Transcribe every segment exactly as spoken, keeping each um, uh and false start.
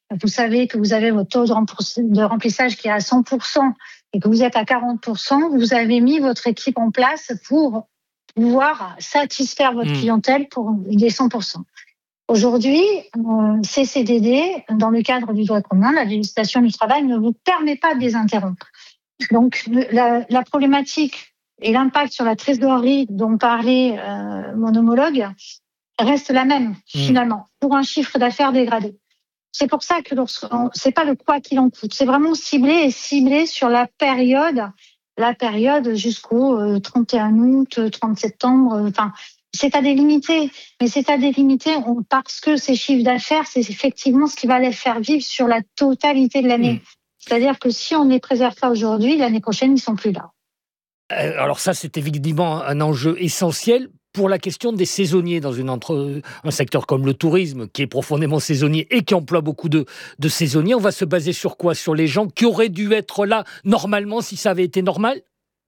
vous savez que vous avez votre taux de remplissage qui est à cent pour cent et que vous êtes à quarante pour cent, vous avez mis votre équipe en place pour pouvoir satisfaire votre mmh. clientèle pour les cent pour cent. Aujourd'hui, euh, ces C D D, dans le cadre du droit commun, la législation du travail ne vous permet pas de les interrompre. Donc, la, la problématique et l'impact sur la trésorerie dont parlait euh, mon homologue reste la même, mmh. finalement, pour un chiffre d'affaires dégradé. C'est pour ça que c'est pas le quoi qu'il en coûte, c'est vraiment ciblé et ciblé sur la période, la période jusqu'au trente et un août, trente septembre, enfin, c'est à délimiter, mais c'est à délimiter parce que ces chiffres d'affaires, c'est effectivement ce qui va les faire vivre sur la totalité de l'année. Mmh. C'est-à-dire que si on ne les préserve pas aujourd'hui, l'année prochaine, ils ne sont plus là. Alors ça, c'est évidemment un enjeu essentiel pour la question des saisonniers dans une entre, un secteur comme le tourisme, qui est profondément saisonnier et qui emploie beaucoup de, de saisonniers. On va se baser sur quoi ? Sur les gens qui auraient dû être là normalement si ça avait été normal ?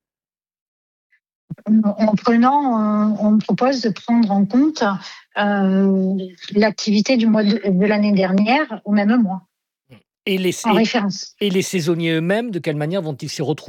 En prenant, on propose de prendre en compte euh, l'activité du mois de, de l'année dernière au même mois. Et les, en référence. Et les saisonniers eux-mêmes, de quelle manière vont-ils s'y retrouver ?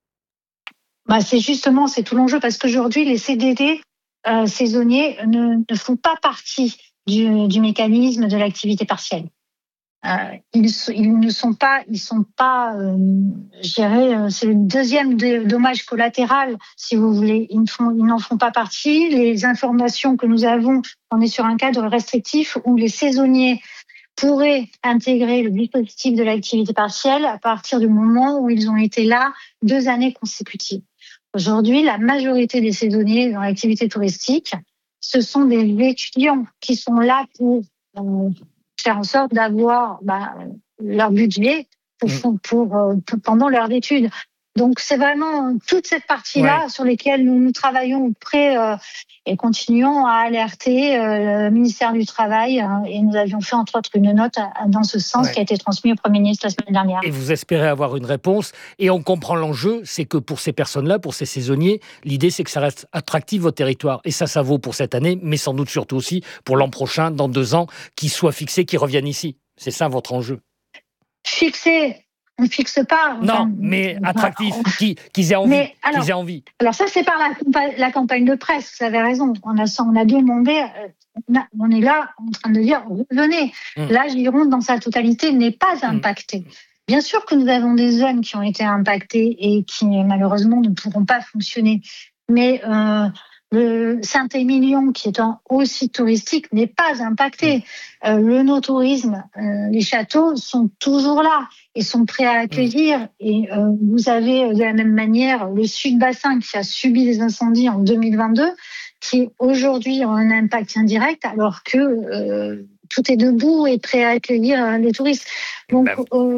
Bah c'est justement, c'est tout l'enjeu, parce qu'aujourd'hui, les C D D euh, saisonniers ne, ne font pas partie du, du mécanisme de l'activité partielle. Euh, ils, ils ne sont pas, ils sont pas, euh, je dirais, euh, c'est le deuxième dommage collatéral, si vous voulez. Ils ne font, ils n'en font pas partie. Les informations que nous avons, on est sur un cadre restrictif où les saisonniers pourraient intégrer le dispositif de l'activité partielle à partir du moment où ils ont été là deux années consécutives. Aujourd'hui, la majorité des saisonniers dans l'activité touristique, ce sont des étudiants qui sont là pour euh, faire en sorte d'avoir bah, leur budget pour, pour, pour, pour, pendant leurs études. Donc, c'est vraiment toute cette partie-là ouais. sur lesquelles nous, nous travaillons auprès euh, et continuons à alerter euh, le ministère du Travail. Euh, et nous avions fait, entre autres, une note à, à, dans ce sens ouais. qui a été transmise au Premier ministre la semaine dernière. Et vous espérez avoir une réponse. Et on comprend l'enjeu, c'est que pour ces personnes-là, pour ces saisonniers, l'idée, c'est que ça reste attractif, votre territoire. Et ça, ça vaut pour cette année, mais sans doute surtout aussi pour l'an prochain, dans deux ans, qu'ils soient fixés, qu'ils reviennent ici. C'est ça, votre enjeu. Fixés. On ne fixe pas. Non, enfin, mais attractif, on... qu'ils, qu'ils aient envie. Mais alors, qu'ils aient envie. Alors ça, c'est par la, la campagne de presse, vous avez raison. On a, on a demandé, on, a, on est là en train de dire, revenez. Mmh. La Gironde, dans sa totalité, n'est pas impactée. Mmh. Bien sûr que nous avons des zones qui ont été impactées et qui, malheureusement, ne pourront pas fonctionner. Mais euh, le Saint-Émilion, qui est un haut site touristique, n'est pas impacté. Euh, le no-tourisme, euh, les châteaux sont toujours là et sont prêts à accueillir. Mmh. Et euh, vous avez de la même manière le Sud-Bassin qui a subi des incendies en deux mille vingt-deux, qui aujourd'hui a un impact indirect, alors que euh, tout est debout et prêt à accueillir euh, les touristes. Donc, ben... euh,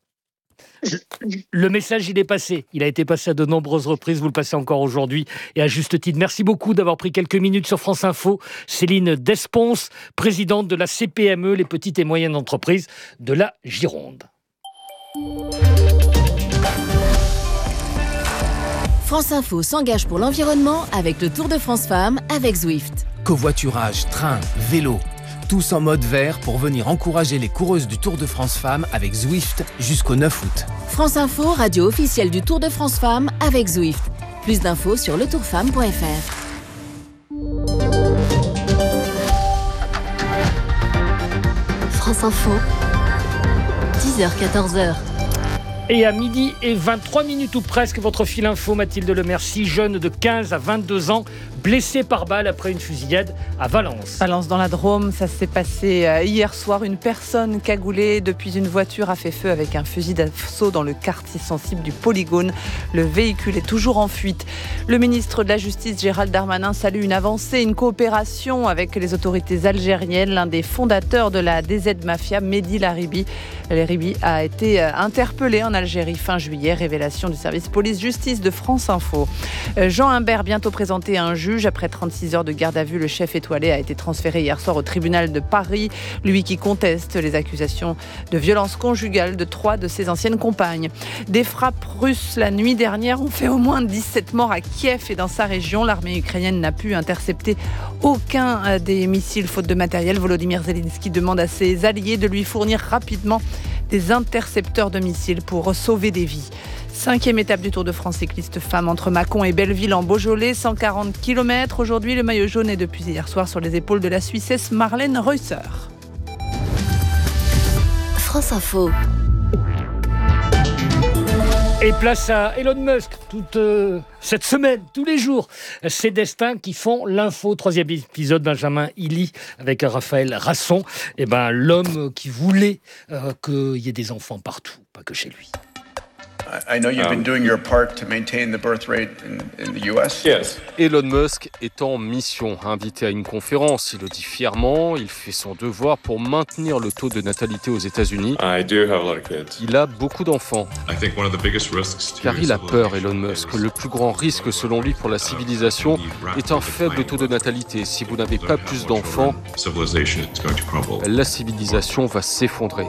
Le message, il est passé. Il a été passé à de nombreuses reprises. Vous le passez encore aujourd'hui et à juste titre. Merci beaucoup d'avoir pris quelques minutes sur France Info. Céline Desponce, présidente de la C P M E, les petites et moyennes entreprises de la Gironde. France Info s'engage pour l'environnement avec le Tour de France Femmes avec Zwift. Covoiturage, train, vélo. Tous en mode vert pour venir encourager les coureuses du Tour de France Femmes avec Zwift jusqu'au neuf août. France Info, radio officielle du Tour de France Femmes avec Zwift. Plus d'infos sur le tour femme point f r. France Info, dix heures quatorze heures. Et à midi et vingt-trois minutes ou presque, votre fil info, Mathilde Lemercier, jeune de quinze à vingt-deux ans, blessé par balle après une fusillade à Valence. Valence dans la Drôme, ça s'est passé hier soir. Une personne cagoulée depuis une voiture a fait feu avec un fusil d'assaut dans le quartier sensible du Polygone. Le véhicule est toujours en fuite. Le ministre de la Justice, Gérald Darmanin, salue une avancée, une coopération avec les autorités algériennes. L'un des fondateurs de la D Z Mafia, Mehdi Laribi, Laribi a été interpellé en en Algérie fin juillet. Révélation du service police-justice de France Info. Jean Imbert, bientôt présenté à un juge. Après trente-six heures de garde à vue, le chef étoilé a été transféré hier soir au tribunal de Paris. Lui qui conteste les accusations de violence conjugale de trois de ses anciennes compagnes. Des frappes russes la nuit dernière ont fait au moins dix-sept morts à Kiev et dans sa région. L'armée ukrainienne n'a pu intercepter aucun des missiles faute de matériel. Volodymyr Zelensky demande à ses alliés de lui fournir rapidement des intercepteurs de missiles pour sauver des vies. Cinquième étape du Tour de France cycliste femmes entre Mâcon et Belleville en Beaujolais, cent quarante kilomètres. Aujourd'hui, le maillot jaune est depuis hier soir sur les épaules de la Suissesse Marlène Reusser. France Info. Et place à Elon Musk, toute euh, cette semaine, tous les jours. Ces destins qui font l'info. Troisième épisode, Benjamin Illy avec Raphaël Rasson. Et ben, l'homme qui voulait euh, qu'il y ait des enfants partout, pas que chez lui. I know you've been doing your part to maintain the birth rate in, in the U S. Yes. Elon Musk est en mission. Invité à une conférence, il le dit fièrement, il fait son devoir pour maintenir le taux de natalité aux États-Unis. I do have a lot of kids. Il a beaucoup d'enfants. I think one of the biggest risks to Car il a peur, Elon Musk. Le plus grand risque, selon lui, pour la civilisation est un faible taux de natalité. Si vous n'avez pas plus d'enfants, la civilisation va s'effondrer.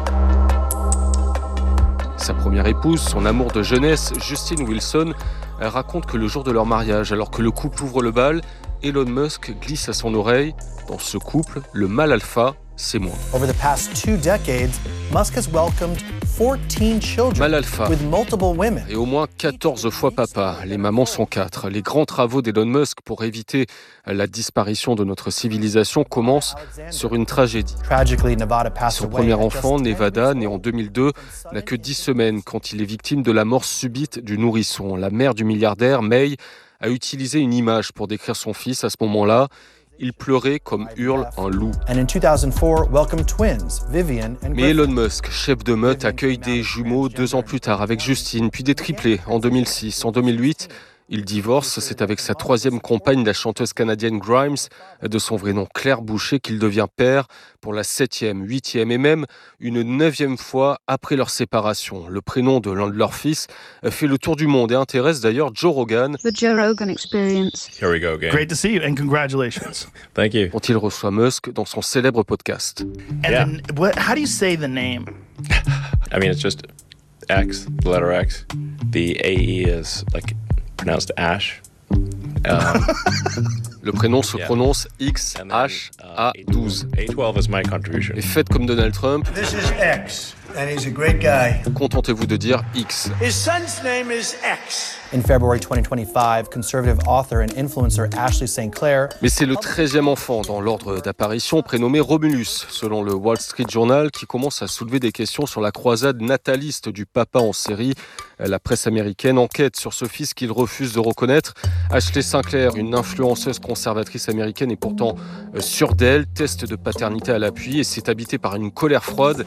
Sa première épouse, son amour de jeunesse, Justine Wilson, raconte que le jour de leur mariage, alors que le couple ouvre le bal, Elon Musk glisse à son oreille « Dans ce couple, le mâle alpha, c'est moi ». Over the past two decades, Musk has welcomed fourteen children Mâle alpha. with multiple women. Et au moins quatorze fois papa. Les mamans sont quatre. Les grands travaux d'Elon Musk pour éviter la disparition de notre civilisation commencent sur une tragédie. Tragically, Nevada passed Son away premier at enfant, just Nevada, né en deux mille deux, n'a que dix semaines quand il est victime de la mort subite du nourrisson. La mère du milliardaire, May, a utilisé une image pour décrire son fils à ce moment-là. Il pleurait comme hurle un loup. And in two thousand four, welcomed twins, Vivian and Mais Griffin. Elon Musk, chef de meute, accueille des jumeaux deux ans plus tard avec Justine, puis des triplés en deux mille six. En deux mille huit, il divorce. C'est avec sa troisième compagne, la chanteuse canadienne Grimes, de son vrai nom Claire Boucher, qu'il devient père pour la septième, huitième et même une neuvième fois après leur séparation. Le prénom de l'un de leurs fils fait le tour du monde et intéresse d'ailleurs Joe Rogan. The Joe Rogan Experience. Here we go again. Great to see you and congratulations. Thank you. Dont il reçoit Musk dans son célèbre podcast. And Yeah. then, what? How do you say the name? I mean, it's just X, the letter X. The A E is like pronounced Ash. Um, Le prénom se Yeah. prononce X and then, H A douze. A twelve is my contribution. Et faites comme Donald Trump, This is X, and he's a great guy. contentez-vous de dire X. His son's name is X. In February twenty twenty-five, conservative author and influencer Ashley Saint Clair Mais c'est le treizième enfant dans l'ordre d'apparition, prénommé Romulus, selon le Wall Street Journal, qui commence à soulever des questions sur la croisade nataliste du papa en série. La presse américaine enquête sur ce fils qu'il refuse de reconnaître. Ashley Saint Clair, une influenceuse conservatrice américaine, est pourtant sûre d'elle, test de paternité à l'appui et s'est habitée par une colère froide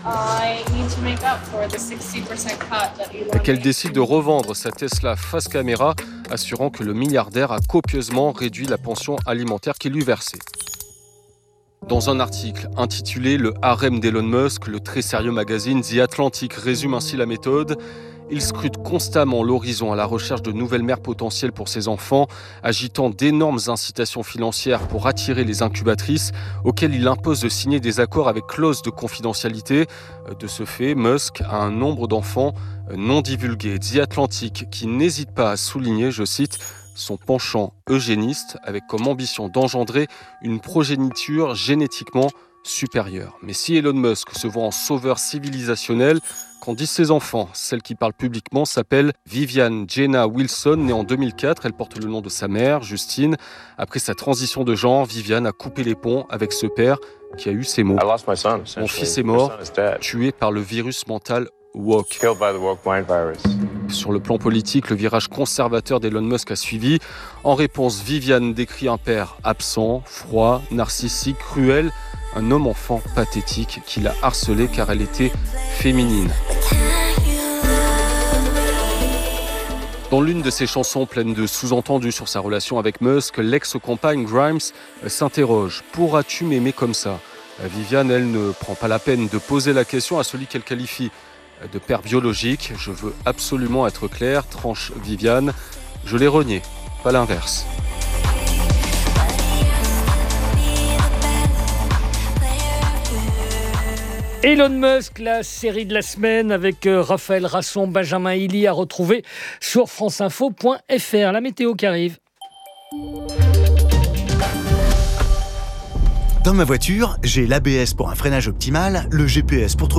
qu'elle décide de revendre sa Tesla face caméra, assurant que le milliardaire a copieusement réduit la pension alimentaire qu'il lui versait. Dans un article intitulé « Le harem d'Elon Musk », le très sérieux magazine The Atlantic résume ainsi la méthode. Il scrute constamment l'horizon à la recherche de nouvelles mères potentielles pour ses enfants, agitant d'énormes incitations financières pour attirer les incubatrices, auxquelles il impose de signer des accords avec clause de confidentialité. De ce fait, Musk a un nombre d'enfants non divulgués. The Atlantic, qui n'hésite pas à souligner, je cite, son penchant eugéniste, avec comme ambition d'engendrer une progéniture génétiquement supérieure. Mais si Elon Musk se voit en sauveur civilisationnel, qu'en disent ses enfants? Celle qui parle publiquement s'appelle Vivian Jenna Wilson, née en deux mille quatre. Elle porte le nom de sa mère, Justine. Après sa transition de genre, Vivian a coupé les ponts avec ce père qui a eu ces mots. Mon fils est mort, tué par le virus mental woke. Sur le plan politique, le virage conservateur d'Elon Musk a suivi. En réponse, Vivian décrit un père absent, froid, narcissique, cruel, un homme-enfant pathétique qui l'a harcelée car elle était féminine. Dans l'une de ses chansons pleines de sous-entendus sur sa relation avec Musk, l'ex-compagne Grimes s'interroge « Pourras-tu m'aimer comme ça ?» Vivian, elle, ne prend pas la peine de poser la question à celui qu'elle qualifie de père biologique. Je veux absolument être clair, tranche Viviane. Je l'ai renié, pas l'inverse. Elon Musk, la série de la semaine avec Raphaël Rasson, Benjamin Hilly à retrouver sur franceinfo point f r. La météo qui arrive. Dans ma voiture, j'ai l'A B S pour un freinage optimal, le G P S pour trouver